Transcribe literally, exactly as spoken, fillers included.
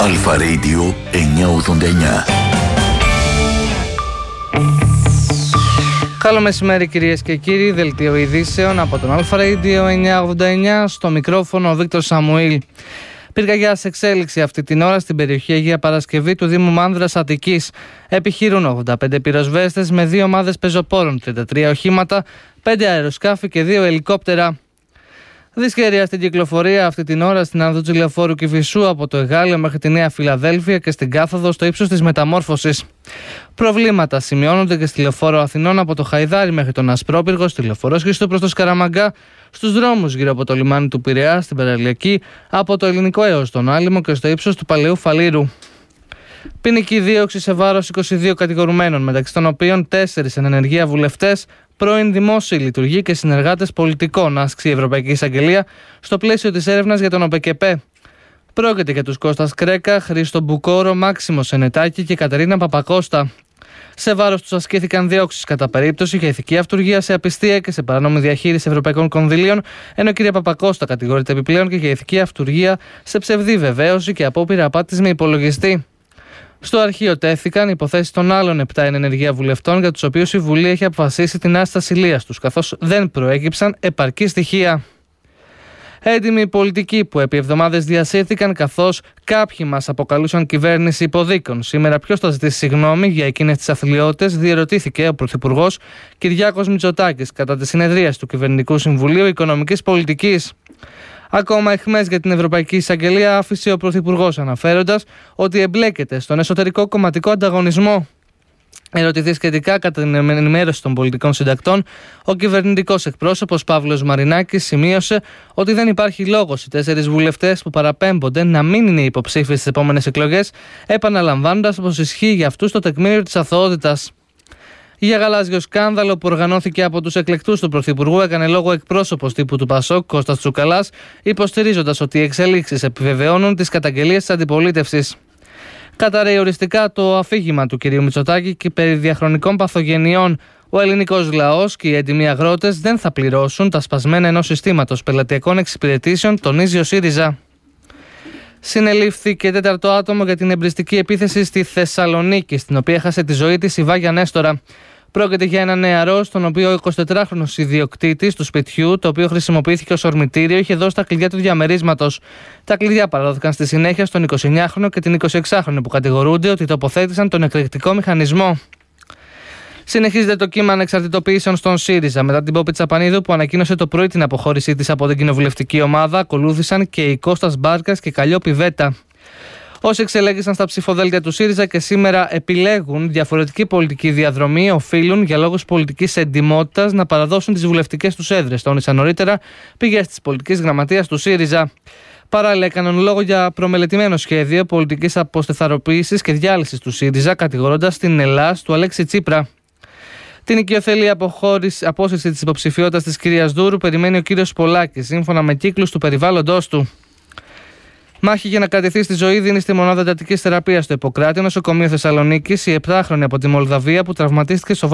Αλφα Radio εννιακόσια ογδόντα εννιά. Καλό μεσημέρι κυρίες και κύριοι, δελτίο ειδήσεων από τον Αλφα Radio εννιακόσια ογδόντα εννιά, στο μικρόφωνο ο Βίκτορ Σαμουήλ. Πυρκαγιά σε εξέλιξη αυτή την ώρα στην περιοχή Αγία Παρασκευή του Δήμου Μάνδρας Αττικής. Επιχειρούν ογδόντα πέντε πυροσβέστες με δύο ομάδες πεζοπόρων, τριάντα τρία οχήματα, πέντε αεροσκάφη και δύο ελικόπτερα. Δυσχέρεια στην κυκλοφορία αυτή την ώρα στην άνοδο του λεωφόρου Κηφισού από το Εγάλεο μέχρι τη Νέα Φιλαδέλφια και στην κάθοδο στο ύψος της Μεταμόρφωσης. Προβλήματα σημειώνονται και στη λεωφόρο Αθηνών από το Χαϊδάρι μέχρι τον Ασπρόπυργο, στη λεωφόρο Χριστού προς το Σκαραμαγκά, στους δρόμους γύρω από το λιμάνι του Πειραιά, στην Παραλιακή, από το Ελληνικό έως τον Άλυμο και στο ύψος του Παλαιού Φαλήρου. Ποινική δίωξη σε βάρος είκοσι δύο κατηγορουμένων, μεταξύ των οποίων τέσσερις εν ενεργεία βουλευτές, πρώην δημόσιοι λειτουργοί και συνεργάτες πολιτικών, άσκησε η Ευρωπαϊκή Εισαγγελία στο πλαίσιο της έρευνας για τον ΟΠΕΚΕΠΕ. Πρόκειται για τους Κώστας Κρέκα, Χρήστο Μπουκόρο, Μάξιμο Σενετάκη και Κατερίνα Παπακώστα. Σε βάρος τους ασκήθηκαν διώξεις κατά περίπτωση για ηθική αυτουργία σε απιστία και σε παράνομη διαχείριση ευρωπαϊκών κονδυλίων, ενώ η κυρία Παπακώστα κατηγορείται επιπλέον και για ηθική αυτουργία σε ψευδή βεβαίωση και απόπειρα απάτης με υπολογιστή. Στο αρχείο τέθηκαν υποθέσεις των άλλων επτά εν ενεργεία βουλευτών, για τους οποίους η Βουλή έχει αποφασίσει την άρση της ασυλίας τους, καθώς δεν προέκυψαν επαρκή στοιχεία. Έντιμοι πολιτικοί που επί εβδομάδες διασύρθηκαν, καθώς κάποιοι μας αποκαλούσαν κυβέρνηση υποδίκων. Σήμερα ποιος θα ζητήσει συγγνώμη για εκείνες τις αθλιότητες, διερωτήθηκε ο Πρωθυπουργός Κυριάκος Μητσοτάκης κατά τη συνεδρίαση του Κυβερνητικού Συμβουλίου Οικονομικής Πολιτικής. Ακόμα εχμές για την Ευρωπαϊκή Εισαγγελία άφησε ο Πρωθυπουργός, αναφέροντας ότι εμπλέκεται στον εσωτερικό κομματικό ανταγωνισμό. Ερωτηθεί σχετικά κατά την ενημέρωση των πολιτικών συντακτών, ο κυβερνητικός εκπρόσωπος Παύλος Μαρινάκης σημείωσε ότι δεν υπάρχει λόγος οι τέσσερις βουλευτές που παραπέμπονται να μην είναι υποψήφιοι στις επόμενες εκλογές, επαναλαμβάνοντας πως ισχύει για αυτούς το τεκμήριο της αθωότητας. Για γαλάζιο σκάνδαλο που οργανώθηκε από τους εκλεκτούς του Πρωθυπουργού έκανε λόγο εκπρόσωπος τύπου του Πασόκ, Κώστας Τσουκαλάς, υποστηρίζοντας ότι οι εξελίξεις επιβεβαιώνουν τις καταγγελίες της αντιπολίτευσης. Καταρρέει οριστικά το αφήγημα του κ. Μητσοτάκη και περί διαχρονικών παθογενειών. Ο ελληνικός λαός και οι έντιμοι αγρότες δεν θα πληρώσουν τα σπασμένα ενός συστήματος πελατειακών εξυπηρετήσεων, τονίζει ο ΣΥΡΙΖΑ. Συνελήφθη και τέταρτο άτομο για την εμπριστική επίθεση στη Θεσσαλονίκη, στην οποία έχασε τη ζωή της η Βάγια Νέστορα. Πρόκειται για ένα νεαρό, στον οποίο ο εικοσιτετράχρονος ιδιοκτήτης του σπιτιού, το οποίο χρησιμοποιήθηκε ως ορμητήριο, είχε δώσει τα κλειδιά του διαμερίσματος. Τα κλειδιά παραδόθηκαν στη συνέχεια στον εικοσιεννιάχρονο και την εικοσιεξάχρονη που κατηγορούνται ότι τοποθέτησαν τον εκρηκτικό μηχανισμό. Συνεχίζεται το κύμα ανεξαρτητοποιήσεων στον ΣΥΡΙΖΑ. Μετά την Πόπη Τσαπανίδου που ανακοίνωσε το πρωί την αποχώρησή της από την κοινοβουλευτική ομάδα, ακολούθησαν και οι Κώστας Μπάρκας και Καλλιόπη Βέτα. Όσοι εξελέγησαν στα ψηφοδέλτια του ΣΥΡΙΖΑ και σήμερα επιλέγουν διαφορετική πολιτική διαδρομή, οφείλουν για λόγους πολιτικής εντιμότητας να παραδώσουν τις βουλευτικές τους έδρες, τόνισαν νωρίτερα πηγές της πολιτικής γραμματείας του ΣΥΡΙΖΑ. Παράλληλα, έκαναν λόγο για προμελετημένο σχέδιο πολιτικής αποστεθαροποίησης και διάλυσης του ΣΥΡΙΖΑ, κατηγορώντας την Ελλάς του Αλέξη Τσίπρα. Την οικειοθελή απόσυρση της υποψηφιότητας της κυρίας Δούρου περιμένει ο κύριος Πολάκης, σύμφωνα με κύκλους του περιβάλλοντος του. Μάχη για να κρατηθεί στη ζωή δίνει στη μονάδα εντατικής θεραπείας στο Ιπποκράτη, νοσοκομείο Θεσσαλονίκης, η επτάχρονη από τη Μολδαβία που τραυματίστηκε σοβαρά